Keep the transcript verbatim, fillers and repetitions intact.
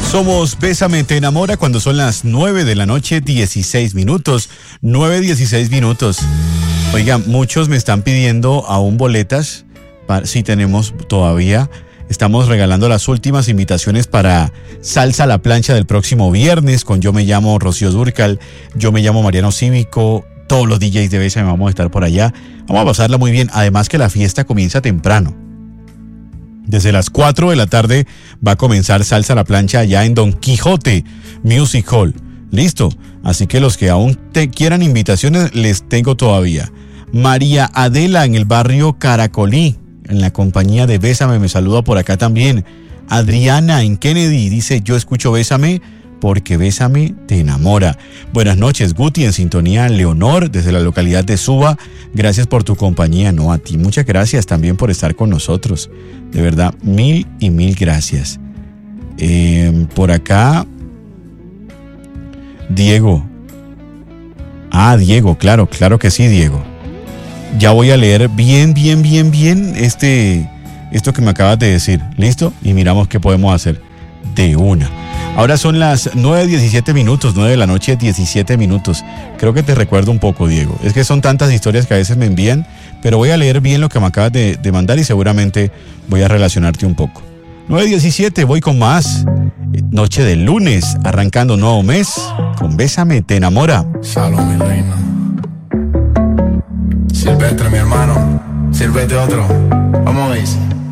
Somos Bésame Te Enamora cuando son las nueve de la noche, dieciséis minutos. nueve, dieciséis minutos. Oigan, muchos me están pidiendo aún boletas. Para, si tenemos todavía. Estamos regalando las últimas invitaciones para Salsa a la Plancha del próximo viernes con Yo Me Llamo Rocío Dúrcal, Yo Me Llamo Mariano Cívico. Todos los D Js de Bésame vamos a estar por allá. Vamos a pasarla muy bien. Además que la fiesta comienza temprano. Desde las cuatro de la tarde va a comenzar Salsa a la Plancha allá en Don Quijote Music Hall. Listo. Así que los que aún te quieran invitaciones, les tengo todavía. María Adela en el barrio Caracolí, en la compañía de Bésame, me saluda por acá también. Adriana en Kennedy dice: yo escucho Bésame porque Bésame te enamora. Buenas noches, Guti, en sintonía. Leonor, desde la localidad de Suba, gracias por tu compañía. No, a ti, muchas gracias también por estar con nosotros. De verdad, mil y mil gracias. Eh, por acá, Diego. Ah, Diego, claro, claro que sí, Diego. Ya voy a leer bien, bien, bien, bien este, esto que me acabas de decir. ¿Listo? Y miramos qué podemos hacer de una. Ahora son las nueve diecisiete minutos, nueve de la noche, diecisiete minutos. Creo que te recuerdo un poco, Diego. Es que son tantas historias que a veces me envían, pero voy a leer bien lo que me acabas de, de mandar y seguramente voy a relacionarte un poco. nueve diecisiete, voy con más. Noche de lunes, arrancando nuevo mes, con Bésame Te Enamora. Salud, mi reina. Silvestre, mi hermano. Sírvete otro. Vamos a ver.